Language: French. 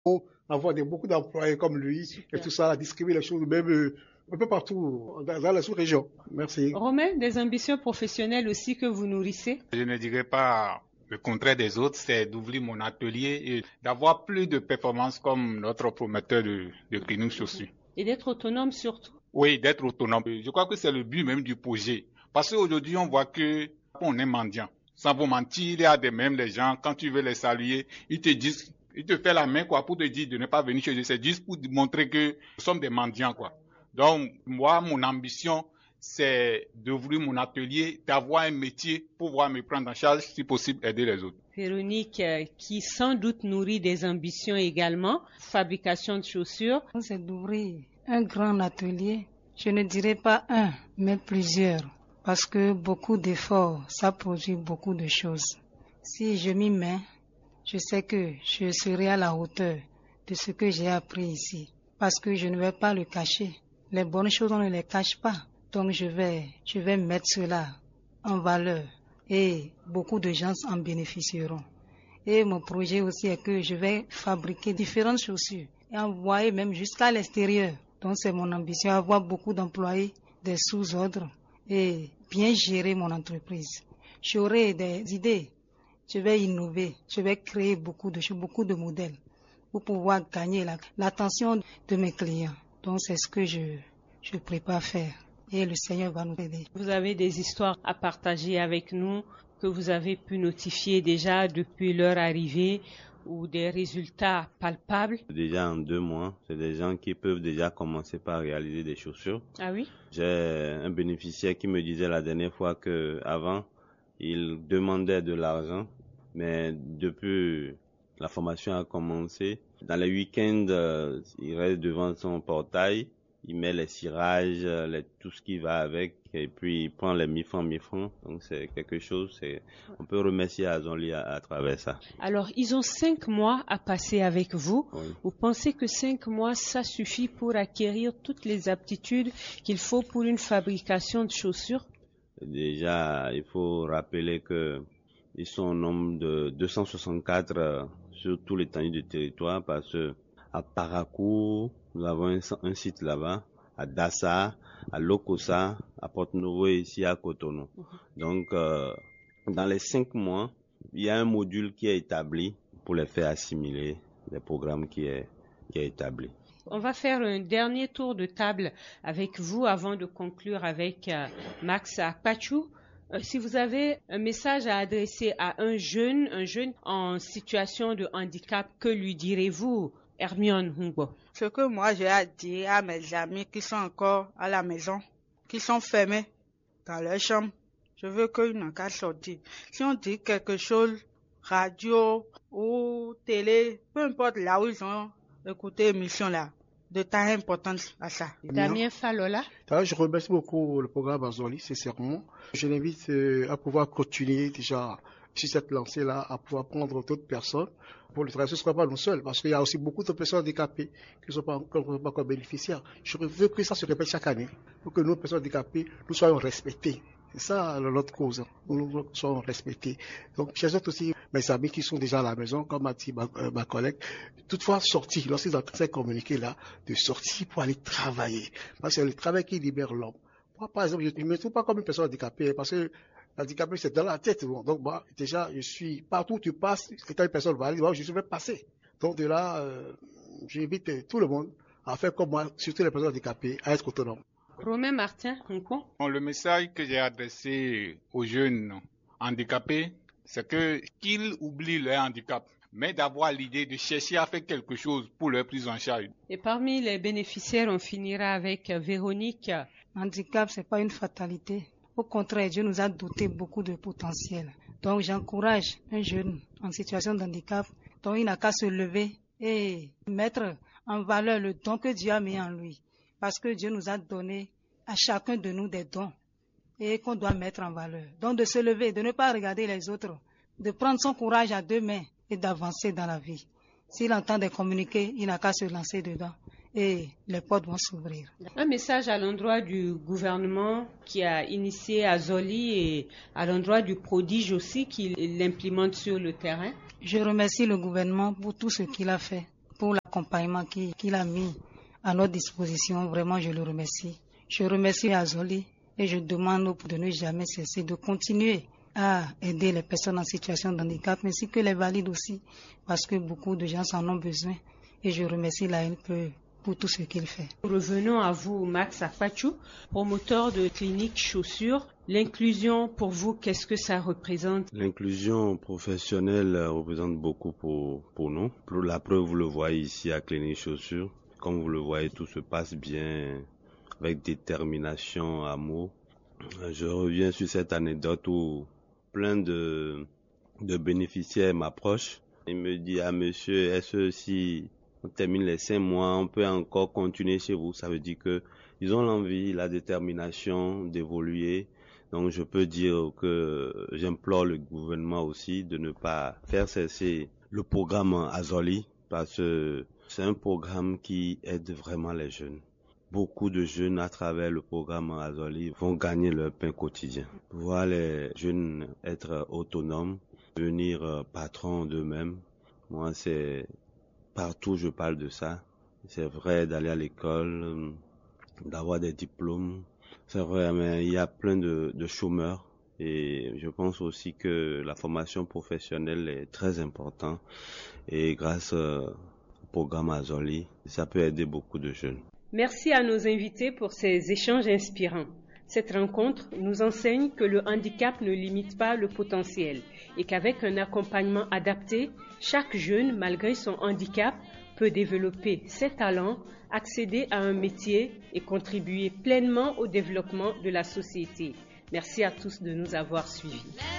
avoir beaucoup d'employés comme lui et tout ça, distribuer les choses même un peu partout dans la sous-région. Merci. Romain, des ambitions professionnelles aussi que vous nourrissez? Je ne dirais pas le contraire des autres, c'est d'ouvrir mon atelier et d'avoir plus de performances comme notre promoteur de Greenou Chaussures. Et d'être autonome surtout? Oui, d'être autonome. Je crois que c'est le but même du projet. Parce qu'aujourd'hui, on voit que on est mendiant. Sans vous mentir, il y a même des gens, quand tu veux les saluer, ils te disent, ils te font la main quoi, pour te dire de ne pas venir chez eux. C'est juste pour montrer que nous sommes des mendiants, quoi. Donc, moi, mon ambition, c'est d'ouvrir mon atelier, d'avoir un métier pour pouvoir me prendre en charge, si possible, aider les autres. Véronique, qui sans doute nourrit des ambitions également, fabrication de chaussures. C'est d'ouvrir un grand atelier, je ne dirais pas un, mais plusieurs, parce que beaucoup d'efforts, ça produit beaucoup de choses. Si je m'y mets, je sais que je serai à la hauteur de ce que j'ai appris ici, parce que je ne vais pas le cacher. Les bonnes choses, on ne les cache pas. Donc je vais mettre cela en valeur et beaucoup de gens en bénéficieront. Et mon projet aussi est que je vais fabriquer différentes chaussures et envoyer même jusqu'à l'extérieur. Donc c'est mon ambition, avoir beaucoup d'employés, des sous-ordres et bien gérer mon entreprise. J'aurai des idées, je vais innover, je vais créer beaucoup de choses, beaucoup de modèles pour pouvoir gagner l'attention de mes clients. Donc c'est ce que je prépare faire. Et le Seigneur va nous aider. Vous avez des histoires à partager avec nous que vous avez pu notifier déjà depuis leur arrivée ou des résultats palpables? Déjà en 2 mois, c'est des gens qui peuvent déjà commencer par réaliser des chaussures. Ah oui? J'ai un bénéficiaire qui me disait la dernière fois qu'avant, il demandait de l'argent, mais depuis la formation a commencé, dans les week-ends, il reste devant son portail. Il met les cirages, tout ce qui va avec, et puis il prend les 1000 francs. Donc c'est quelque chose, on peut remercier Azonli à travers ça. Alors, ils ont 5 mois à passer avec vous. Oui. Vous pensez que 5 mois, ça suffit pour acquérir toutes les aptitudes qu'il faut pour une fabrication de chaussures? Déjà, il faut rappeler que ils sont au nombre de 264 sur tout l'étendue du territoire, parce que à Parakou, nous avons un site là-bas, à Dassa, à Lokossa, à Porto-Novo et ici à Cotonou. Donc, dans les 5 mois, il y a un module qui est établi pour les faire assimiler les programmes qui est établi. On va faire un dernier tour de table avec vous avant de conclure avec Max Akpachou. Si vous avez un message à adresser à un jeune en situation de handicap, que lui direz-vous, Hermione Hungbo? Ce que moi j'ai à dire à mes amis qui sont encore à la maison, qui sont fermés dans leur chambre, je veux qu'ils n'ont qu'à sortir. Si on dit quelque chose, radio ou télé, peu importe là où ils ont écouté l'émission là, de tant importance à ça. Damien Falola. Je remercie beaucoup le programme Azonli, sincèrement. Je l'invite à pouvoir continuer déjà sur cette lancée-là, à pouvoir prendre d'autres personnes pour le travail. Ce ne sera pas nous seuls, parce qu'il y a aussi beaucoup de personnes handicapées qui ne sont pas encore bénéficiaires. Je veux que ça se répète chaque année, pour que nous, personnes handicapées, nous soyons respectés. C'est ça notre cause, nous soyons respectés. Donc, j'ajoute aussi mes amis qui sont déjà à la maison, comme a dit ma collègue, toutefois sortir, lorsqu'ils ont ces communiqués-là, de sortir pour aller travailler. Parce que c'est le travail qui libère l'homme. Moi, par exemple, je ne me trouve pas comme une personne handicapée, parce que l'handicapé, c'est dans la tête. Donc, moi, déjà, je suis partout où tu passes, étant une personne valide, je vais passer. Donc, de là, j'invite tout le monde à faire comme moi, surtout les personnes handicapées, à être autonomes. Romain Martin, Le message que j'ai adressé aux jeunes handicapés, c'est qu'ils oublient leur handicap, mais d'avoir l'idée de chercher à faire quelque chose pour leur prise en charge. Et parmi les bénéficiaires, on finira avec Véronique. Handicap, c'est pas une fatalité. Au contraire, Dieu nous a doté beaucoup de potentiel. Donc j'encourage un jeune en situation de handicap, dont il n'a qu'à se lever et mettre en valeur le don que Dieu a mis en lui. Parce que Dieu nous a donné à chacun de nous des dons et qu'on doit mettre en valeur. Donc de se lever, de ne pas regarder les autres, de prendre son courage à 2 mains et d'avancer dans la vie. S'il entend des communiqués, il n'a qu'à se lancer dedans et les portes vont s'ouvrir. Un message à l'endroit du gouvernement qui a initié Azonli et à l'endroit du prodige aussi qui l'implémente sur le terrain. Je remercie le gouvernement pour tout ce qu'il a fait pour l'accompagnement qu'il a mis à notre disposition. Vraiment, je le remercie. Je remercie Azoli et je demande de ne jamais cesser de continuer à aider les personnes en situation de handicap, ainsi que les valides aussi, parce que beaucoup de gens en ont besoin. Et je remercie l'ANPE pour tout ce qu'il fait. Revenons à vous, Max Akpachou, promoteur de clinique chaussures. L'inclusion, pour vous, qu'est-ce que ça représente? L'inclusion professionnelle représente beaucoup pour nous. Pour la preuve, vous le voyez ici à Clinique Chaussures. Comme vous le voyez, tout se passe bien, avec détermination, amour. Je reviens sur cette anecdote où plein de bénéficiaires m'approchent. Ils me disent, ah monsieur, est-ce que si on termine les 5 mois, on peut encore continuer chez vous? Ça veut dire que ils ont l'envie, la détermination d'évoluer. Donc je peux dire que j'implore le gouvernement aussi de ne pas faire cesser le programme Azoli, parce que c'est un programme qui aide vraiment les jeunes. Beaucoup de jeunes à travers le programme Azoli vont gagner leur pain quotidien. Voir les jeunes être autonomes, devenir patrons d'eux-mêmes. Moi, c'est partout je parle de ça. C'est vrai d'aller à l'école, d'avoir des diplômes. C'est vrai, mais il y a plein de chômeurs. Et je pense aussi que la formation professionnelle est très importante. Et grâce au programme Azoli, ça peut aider beaucoup de jeunes. Merci à nos invités pour ces échanges inspirants. Cette rencontre nous enseigne que le handicap ne limite pas le potentiel et qu'avec un accompagnement adapté, chaque jeune, malgré son handicap, peut développer ses talents, accéder à un métier et contribuer pleinement au développement de la société. Merci à tous de nous avoir suivis.